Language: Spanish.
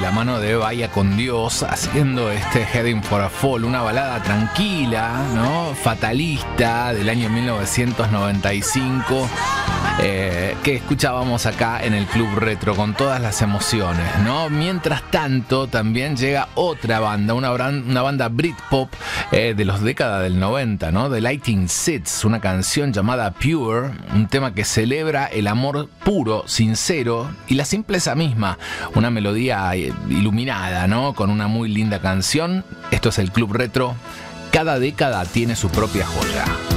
la mano de Vaya con Dios, haciendo este Heading for a Fall, una balada tranquila, ¿no? Fatalista, del año 1995, que escuchábamos acá en el Club Retro con todas las emociones, ¿no? Mientras tanto, también llega otra banda, una banda Britpop de los décadas del 90, ¿no? The Lighting Seeds, una canción llamada Pure, un tema que celebra el amor puro, sincero y la simpleza misma, una melodía iluminada, ¿no? Con una muy linda canción. Esto es el Club Retro. Cada década tiene su propia joya.